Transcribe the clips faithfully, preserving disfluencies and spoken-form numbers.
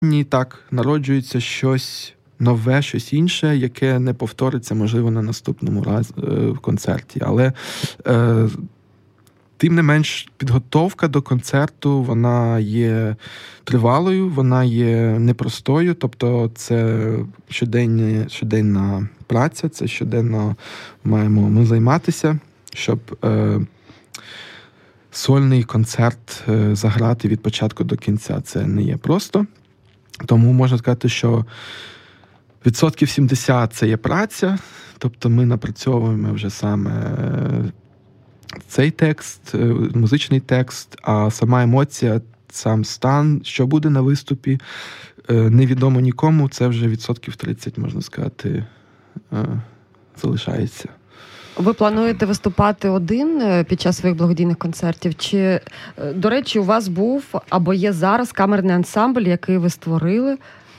Ні, так, народжується щось нове, щось інше, яке не повториться, можливо, на наступному разі в концерті. Але е, тим не менш, підготовка до концерту, вона є тривалою, вона є непростою, тобто це щоденна, щоденна праця, це щоденно маємо ми займатися, щоб е, сольний концерт е, заграти від початку до кінця. Це не є просто. Тому можна сказати, що відсотків сімдесят це є праця, тобто ми напрацьовуємо вже саме цей текст, музичний текст, а сама емоція, сам стан, що буде на виступі, невідомо нікому, це вже відсотків тридцять, можна сказати, залишається. Ви плануєте виступати один під час своїх благодійних концертів? Чи, до речі, у вас був або є зараз камерний ансамбль, який ви створили?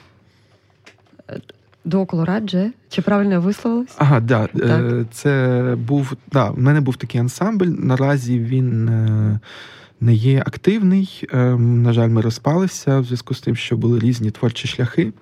До Колорадже? Чи правильно я висловилась? Ага, да. Так. Це був, да, в мене був такий ансамбль. Наразі він не є активний. На жаль, ми розпалися в зв'язку з тим, що були різні творчі шляхи.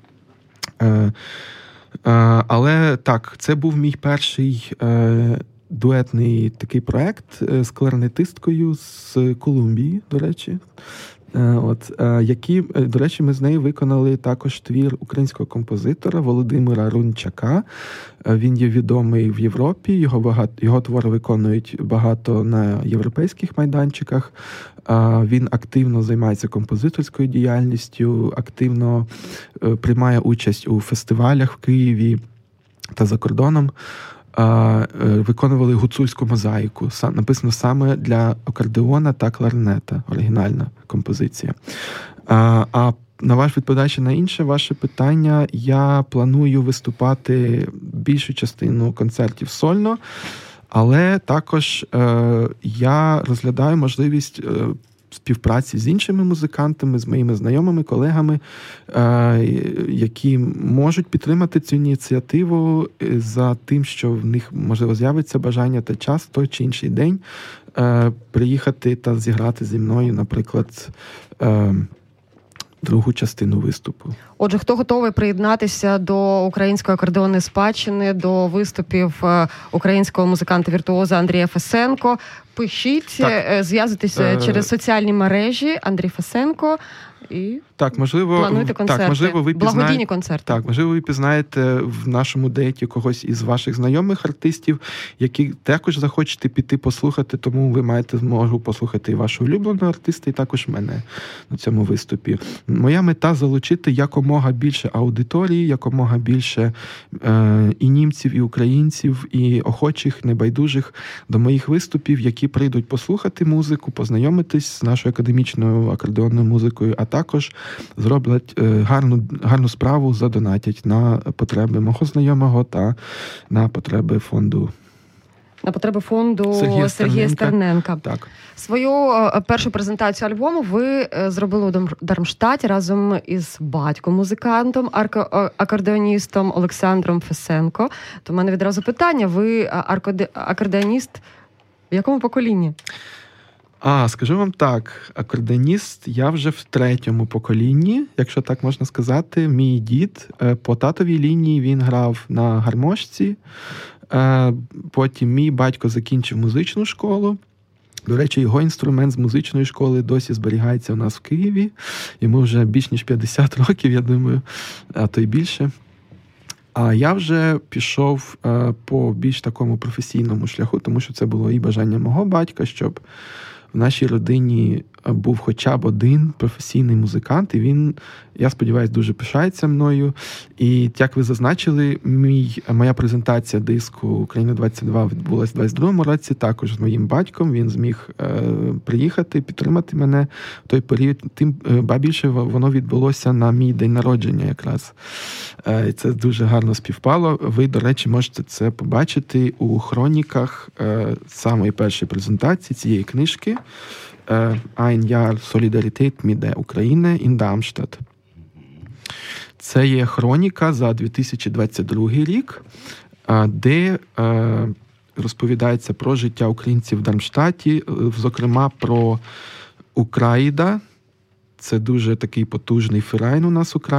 Але так, це був мій перший дуетний такий проект з кларнетисткою з Колумбії, до речі. От, які, до речі, ми з нею виконали також твір українського композитора Володимира Рунчака. Він є відомий в Європі, його, багато, його твори виконують багато на європейських майданчиках. Він активно займається композиторською діяльністю, активно приймає участь у фестивалях в Києві та за кордоном. Виконували гуцульську мозаїку. Написано саме для акордеона та кларнета. Оригінальна композиція. А на ваш, відповідаючи на інше ваше питання, я планую виступати більшу частину концертів сольно, але також я розглядаю можливість співпраці з іншими музикантами, з моїми знайомими, колегами, які можуть підтримати цю ініціативу за тим, що в них, можливо, з'явиться бажання та час той чи інший день приїхати та зіграти зі мною, наприклад, другу частину виступу. Отже, хто готовий приєднатися до української акордеонної спадщини, до виступів українського музиканта-віртуоза Андрія Фесенко, пишіть, так. Зв'язуйтеся е... через соціальні мережі Андрій Фесенко і так, можливо, плануйте концерти, так, можливо, ви благодійні пізнаєте, концерти. Так, можливо, ви пізнаєте в нашому деякі когось із ваших знайомих артистів, які також захочете піти послухати, тому ви маєте змогу послухати і вашого улюбленого артиста, і також мене на цьому виступі. Моя мета – залучити якомога більше аудиторії, якомога більше е, і німців, і українців, і охочих, небайдужих до моїх виступів, які прийдуть послухати музику, познайомитись з нашою академічною акордеонною музикою, а також зроблять гарну, гарну справу, задонатять на потреби мого знайомого та на потреби фонду. На потреби фонду Сергія, Сергія Стерненка. Так. Свою першу презентацію альбому ви зробили у Дармштаті разом із батьком-музикантом, акордеоністом Олександром Фесенко. То в мене відразу питання, ви акордеоніст в якому поколінні? А, скажу вам так, акордеоніст я вже в третьому поколінні, якщо так можна сказати. Мій дід по татовій лінії, він грав на гармошці, потім мій батько закінчив музичну школу. До речі, його інструмент з музичної школи досі зберігається у нас в Києві. Йому вже більш ніж п'ятдесят років, я думаю, а то й більше. А я вже пішов по більш такому професійному шляху, тому що це було і бажання мого батька, щоб в нашій родині був хоча б один професійний музикант, і він, я сподіваюся, дуже пишається мною. І, як ви зазначили, мій, моя презентація диску «Україна двадцять два» відбулася в двадцять другому році, також з моїм батьком. Він зміг е, приїхати, підтримати мене в той період. Тим, ба більше, воно відбулося на мій день народження якраз. Е, і це дуже гарно співпало. Ви, до речі, можете це побачити у хроніках е, самої першої презентації цієї книжки. Ein Jahr Solidarität mit der Ukraine in Darmstadt. Це є хроніка за дві тисячі двадцять другий рік, де розповідається про життя українців в Дармштаті, зокрема про Україда. це дуже такий потужний ферайн у нас у країні.